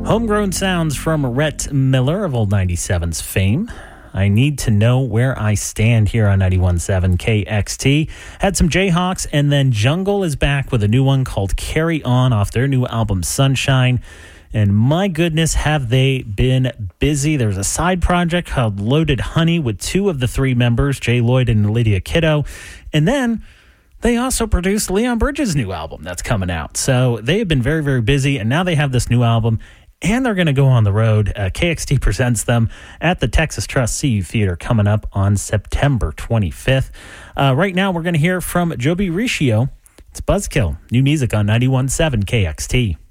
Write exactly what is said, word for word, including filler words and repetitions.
Homegrown sounds from Rhett Miller of Old ninety-seven's fame. I Need to Know Where I Stand here on ninety-one point seven K X T. Had some Jayhawks, and then Jungle is back with a new one called Carry On off their new album Sunshine. And my goodness, have they been busy. There's a side project called Loaded Honey with two of the three members, Jay Lloyd and Lydia Kiddo. And then they also produced Leon Bridges' new album that's coming out. So they have been very, very busy, and now they have this new album. And they're going to go on the road. Uh, K X T presents them at the Texas Trust C U Theater coming up on September twenty-fifth. Uh, right now, we're going to hear from Joby Riccio. It's Buzzkill. New music on ninety-one point seven K X T.